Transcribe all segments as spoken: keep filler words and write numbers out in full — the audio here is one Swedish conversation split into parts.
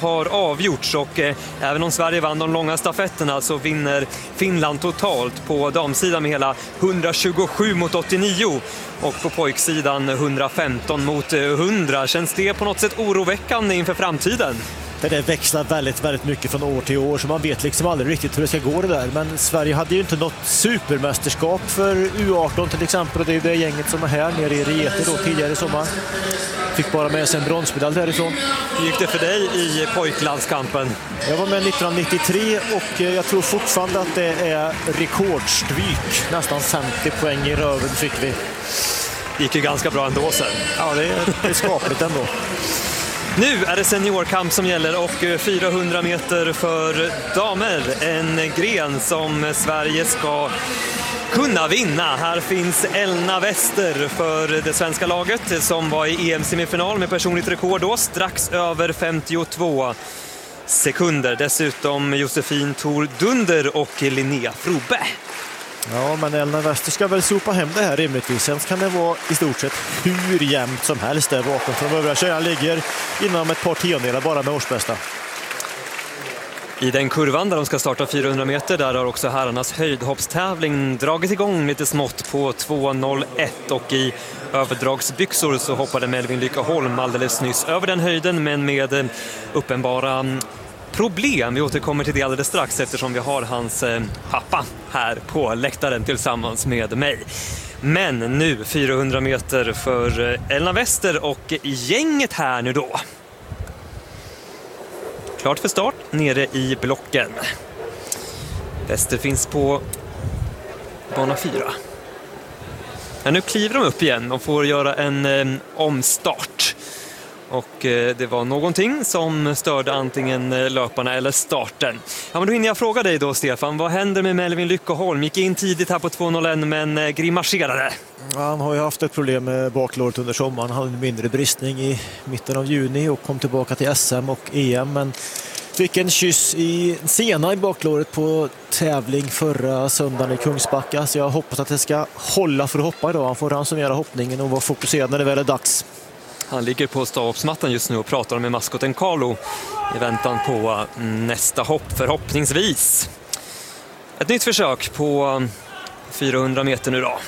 har avgjorts och eh, även om Sverige vann de långa stafetterna så vinner Finland totalt på damsidan med hela hundratjugosju mot åttionio och på pojksidan hundrafemton mot hundra. Känns det på något sätt oroväckande inför framtiden? Det växlar väldigt, väldigt mycket från år till år så man vet liksom aldrig riktigt hur det ska gå det där. Men Sverige hade ju inte något supermästerskap för U arton till exempel och det är det gänget som är här nere i Riete då tidigare i sommar. Fick bara med sig en bronsmedalj därifrån. Hur gick det för dig i pojklandskampen? Jag var med nittonhundranittiotre och jag tror fortfarande att det är rekordstryk. Nästan femtio poäng i röven fick vi. Det gick ju ganska bra ändå sen. Ja, det är, det är skapligt ändå. Nu är det seniorkamp som gäller och fyrahundra meter för damer. En gren som Sverige ska kunna vinna. Här finns Elna Wester för det svenska laget som var i E M-semifinal med personligt rekord då, strax över femtiotvå sekunder. Dessutom Josefin Thor Dunder och Linnea Frobe. Ja, men Elna Wester ska väl sopa hem det här rimligtvis. Sen kan det vara i stort sett hur jämnt som helst där bakom. För de övriga tjejerna ligger inom ett par tiondelar bara med årsbästa. I den kurvan där de ska starta fyrahundra meter, där har också herrarnas höjdhoppstävling dragit igång lite smått på två noll ett och i överdragsbyxor så hoppade Melvin Lyckeholm alldeles nyss över den höjden men med uppenbara problem. Vi återkommer till det alldeles strax eftersom vi har hans pappa här på läktaren tillsammans med mig. Men nu fyrahundra meter för Elna Wester och gänget här nu då. Klart för start nere i blocken. Wester finns på bana fyra. Ja, nu kliver de upp igen och får göra en eh, omstart. Och eh, det var någonting som störde antingen löparna eller starten. Ja, men då hinner jag fråga dig då, Stefan. Vad händer med Melvin Lyckeholm? Gick in tidigt här på två noll ett men eh, grimaserade. Ja, han har ju haft ett problem med baklåret under sommaren. Han hade en mindre bristning i mitten av juni och kom tillbaka till S M och E M. Men fick en kyss i sena i baklåret på tävling förra söndagen i Kungsbacka. Så jag hoppas att det ska hålla för att hoppa idag. Han får ransonera hoppningen och vara fokuserad när det väl är dags. Han ligger på stavhoppsmattan just nu och pratar med maskoten Carlo i väntan på nästa hopp förhoppningsvis. Ett nytt försök på fyrahundra meter nu då.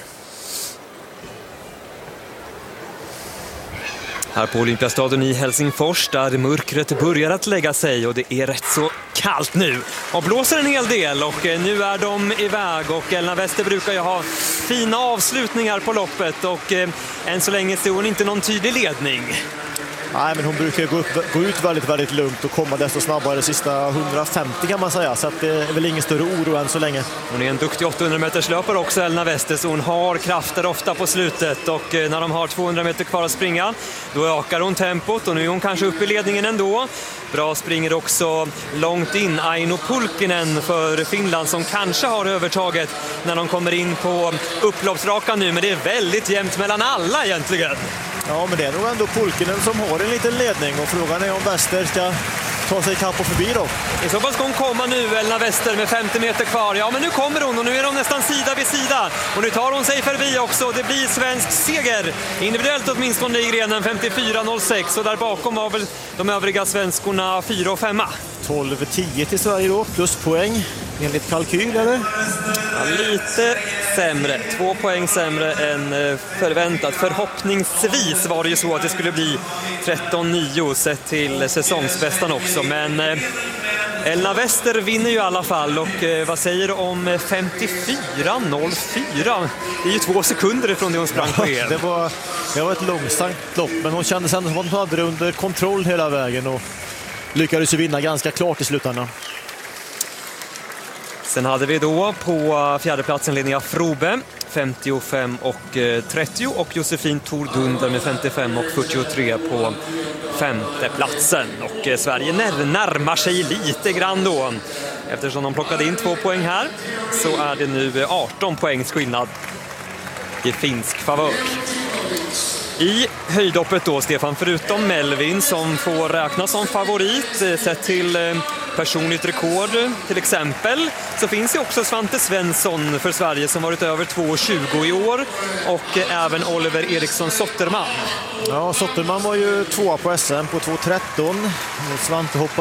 Här på Olympiastadion i Helsingfors där mörkret börjar att lägga sig och det är rätt så kallt nu. Och blåser en hel del och nu är de iväg och Elna Wester brukar ju ha fina avslutningar på loppet och eh, än så länge ser hon inte någon tydlig ledning. Nej, men hon brukar gå, upp, gå ut väldigt, väldigt lugnt och komma desto snabbare sista hundrafemtio kan man säga. Så att det är väl ingen större oro än så länge. Hon är en duktig åttahundra meters löpare också, Elna Wester, så hon har krafter ofta på slutet. Och när de har tvåhundra meter kvar att springa, då ökar hon tempot och nu är hon kanske uppe i ledningen ändå. Bra springer också långt in Aino Pulkkinen för Finland som kanske har övertaget när de kommer in på upploppsrakan nu. Men det är väldigt jämnt mellan alla egentligen. Ja, men det är nog ändå Pulkkinen som har en liten ledning och frågan är om Wester ska ta sig kapp och förbi då. I så fall ska hon komma nu, Elna Wester, med femtio meter kvar. Ja, men nu kommer hon och nu är de nästan sida vid sida. Och nu tar hon sig förbi också. Det blir svensk seger. Individuellt åtminstone i grenen femtiofyra noll sex. Och där bakom var väl de övriga svenskorna fyra och femma. tolv tio till Sverige då, plus poäng enligt kalkyl, eller? Ja, lite sämre. Två poäng sämre än förväntat. Förhoppningsvis var det ju så att det skulle bli tretton nio sett till säsongsbästan också. Men eh, Elna Wester vinner ju i alla fall. Och eh, vad säger du om femtiofyra noll fyra? Det är ju två sekunder ifrån det hon sprang på er. det, var, det var ett långsamt lopp, men hon kände ändå som att hon hade det under kontroll hela vägen och lyckades ju vinna ganska klart i slutändan. Sen hade vi då på fjärdeplatsen Linnea Frobe, femtiofem och trettio, och Josefin Thor Dunder med femtiofem och fyrtiotre på femteplatsen. Och Sverige när, närmar sig lite grann då. Eftersom de plockade in två poäng här så är det nu arton poängs skillnad i finsk favör. I höjdhoppet då, Stefan, förutom Melvin som får räknas som favorit sett till personligt rekord till exempel, så finns ju också Svante Svensson för Sverige som varit över två tjugo i år, och även Oliver Eriksson Sotterman. Ja, Sotterman var ju tvåa på S M på två tretton. Svante hoppade